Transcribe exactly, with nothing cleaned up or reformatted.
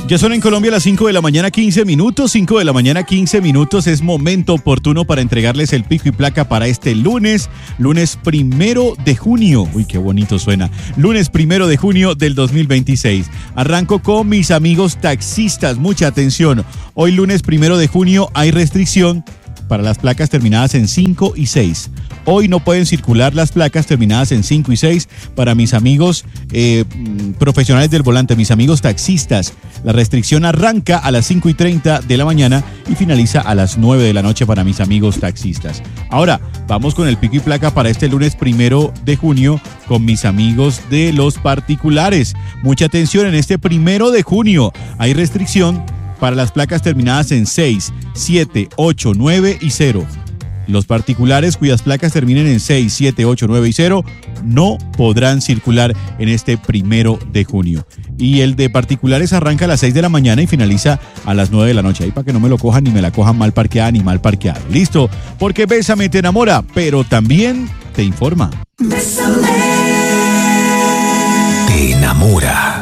Ya son en Colombia las cinco de la mañana, quince minutos. cinco de la mañana, quince minutos. Es momento oportuno para entregarles el pico y placa para este lunes. Lunes primero de junio. Uy, qué bonito suena. Lunes primero de junio del dos mil veintiséis. Arranco con mis amigos taxistas. Mucha atención. Hoy lunes primero de junio hay restricción para las placas terminadas en cinco y seis. Hoy no pueden circular las placas terminadas en cinco y seis para mis amigos eh, profesionales del volante, mis amigos taxistas. La restricción arranca a las cinco y treinta de la mañana y finaliza a las nueve de la noche para mis amigos taxistas. Ahora, vamos con el pico y placa para este lunes primero de junio con mis amigos de los particulares. Mucha atención, en este primero de junio hay restricción para las placas terminadas en seis, siete, ocho, nueve y cero. Los particulares cuyas placas terminen en seis, siete, ocho, nueve y cero no podrán circular en este primero de junio. Y el de particulares arranca a las seis de la mañana y finaliza a las nueve de la noche. Ahí para que no me lo cojan ni me la cojan mal parqueada ni mal parqueado. ¿Listo? Porque Bésame te enamora, pero también te informa. Bésame. Te enamora.